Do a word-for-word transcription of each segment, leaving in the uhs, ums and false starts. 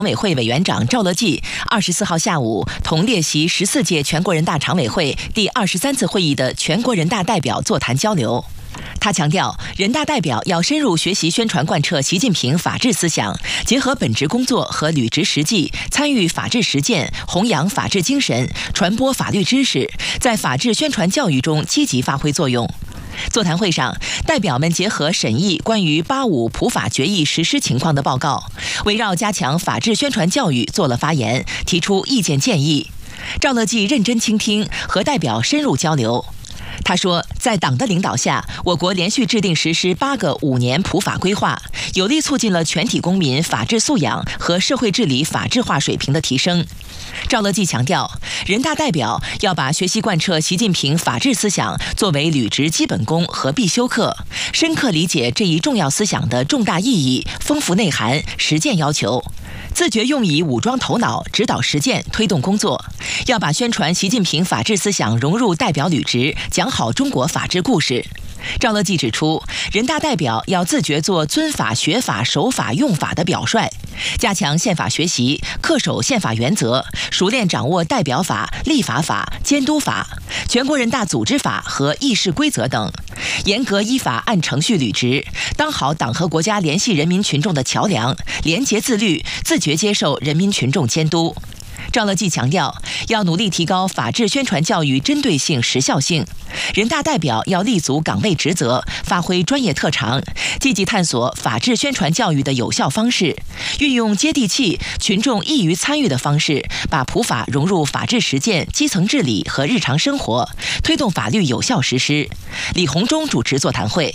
委会委员长赵乐际二十四号下午同列席十四届全国人大常委会第二十三次会议的全国人大代表座谈交流。他强调，人大代表要深入学习宣传贯彻习近平法治思想，结合本职工作和履职实际，参与法治实践，弘扬法治精神，传播法律知识，在法治宣传教育中积极发挥作用。座谈会上，代表们结合审议关于八五普法决议实施情况的报告，围绕加强法治宣传教育做了发言，提出意见建议。赵乐际认真倾听，和代表深入交流。他说，在党的领导下，我国连续制定实施八个五年普法规划，有力促进了全体公民法治素养和社会治理法治化水平的提升。赵乐际强调，人大代表要把学习贯彻习近平法治思想作为履职基本功和必修课，深刻理解这一重要思想的重大意义、丰富内涵、实践要求，自觉用以武装头脑，指导实践，推动工作。要把宣传习近平法治思想融入代表履职，讲好中国法治故事。赵乐际指出，人大代表要自觉做尊法、学法、守法、用法的表率，加强宪法学习，恪守宪法原则，熟练掌握代表法、立法法、监督法、全国人大组织法和议事规则等，严格依法按程序履职，当好党和国家联系人民群众的桥梁，廉洁自律，自觉接受人民群众监督。赵乐际强调，要努力提高法治宣传教育针对性、时效性。人大代表要立足岗位职责，发挥专业特长，积极探索法治宣传教育的有效方式，运用接地气、群众易于参与的方式，把普法融入法治实践、基层治理和日常生活，推动法律有效实施。李鸿忠主持座谈会。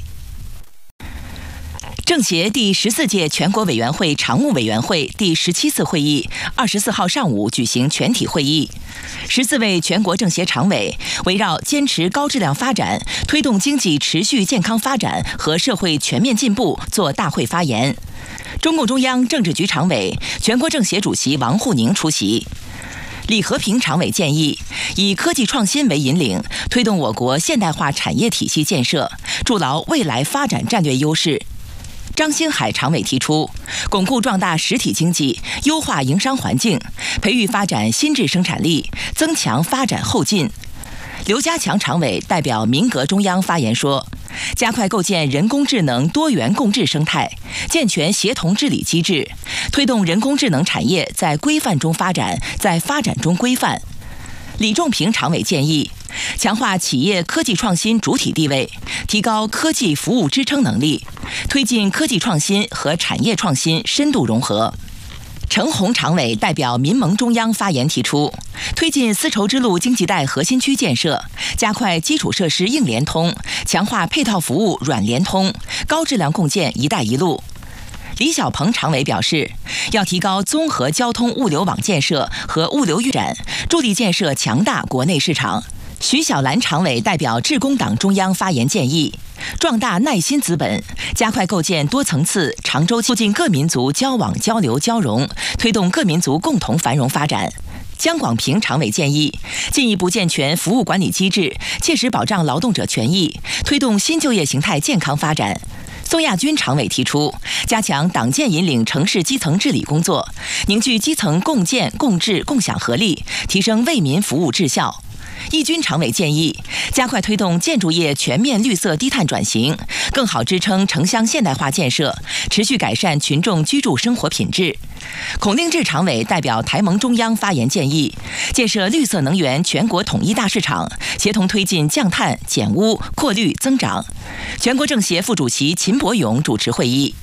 政协第十四届全国委员会常务委员会第十七次会议二十四号上午举行全体会议，十四位全国政协常委围绕坚持高质量发展、推动经济持续健康发展和社会全面进步作大会发言。中共中央政治局常委、全国政协主席王沪宁出席。李和平常委建议，以科技创新为引领，推动我国现代化产业体系建设，筑牢未来发展战略优势。张星海常委提出，巩固壮大实体经济，优化营商环境，培育发展新质生产力，增强发展后劲。刘家强常委代表民革中央发言说，加快构建人工智能多元共治生态，健全协同治理机制，推动人工智能产业在规范中发展，在发展中规范。李仲平常委建议，强化企业科技创新主体地位，提高科技服务支撑能力，推进科技创新和产业创新深度融合。程红常委代表民盟中央发言提出，推进丝绸之路经济带核心区建设，加快基础设施硬联通，强化配套服务软联通，高质量共建“一带一路”。李小鹏常委表示，要提高综合交通物流网建设和物流预展，助力建设强大国内市场。徐小兰常委代表致公党中央发言建议，壮大耐心资本，加快构建多层次、长周期，促进各民族交往交流交融，推动各民族共同繁荣发展。江广平常委建议，进一步健全服务管理机制，切实保障劳动者权益，推动新就业形态健康发展。宋亚军常委提出，加强党建引领城市基层治理工作，凝聚基层共建共治共享合力，提升为民服务质效。易军常委建议，加快推动建筑业全面绿色低碳转型，更好支撑城乡现代化建设，持续改善群众居住生活品质。孔令志常委代表台盟中央发言建议，建设绿色能源全国统一大市场，协同推进降碳、减污、扩绿增长。全国政协副主席秦伯勇主持会议。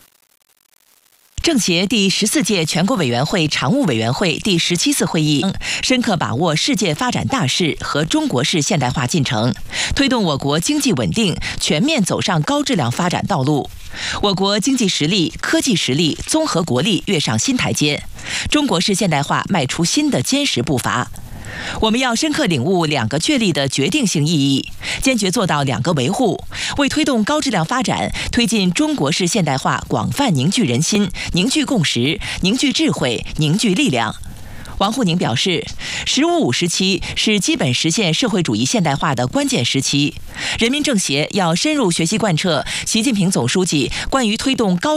政协第十四届全国委员会常务委员会第十七次会议，深刻把握世界发展大势和中国式现代化进程，推动我国经济稳定全面走上高质量发展道路。我国经济实力、科技实力、综合国力跃上新台阶，中国式现代化迈出新的坚实步伐。我们要深刻领悟两个确立的决定性意义，坚决做到两个维护，为推动高质量发展、推进中国式现代化广泛凝聚人心、凝聚共识、凝聚智慧、凝聚力量。王沪宁表示，“十五五”时期是基本实现社会主义现代化的关键时期，人民政协要深入学习贯彻习近平总书记关于推动高